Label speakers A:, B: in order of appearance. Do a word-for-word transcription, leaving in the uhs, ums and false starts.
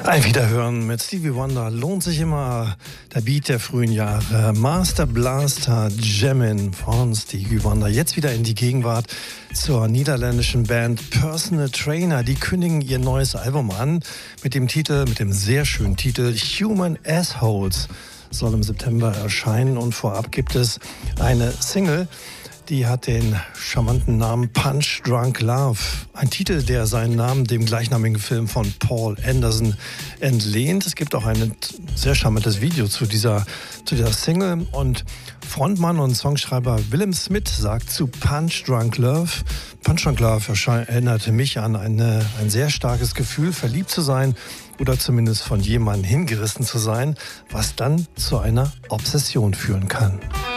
A: Ein Wiederhören mit Stevie Wonder lohnt sich immer. Der Beat der frühen Jahre. Master Blaster Jammin' von Stevie Wonder. Jetzt wieder in die Gegenwart zur niederländischen Band Personal Trainer. Die kündigen ihr neues Album an mit dem Titel, mit dem sehr schönen Titel Human Assholes. Soll im September erscheinen und vorab gibt es eine Single. Die hat den charmanten Namen Punch Drunk Love. Ein Titel, der seinen Namen dem gleichnamigen Film von Paul Anderson entlehnt. Es gibt auch ein sehr charmantes Video zu dieser, zu dieser Single. Und Frontmann und Songschreiber Willem Smith sagt zu Punch Drunk Love: Punch Drunk Love erinnerte mich an eine, ein sehr starkes Gefühl, verliebt zu sein oder zumindest von jemandem hingerissen zu sein, was dann zu einer Obsession führen kann.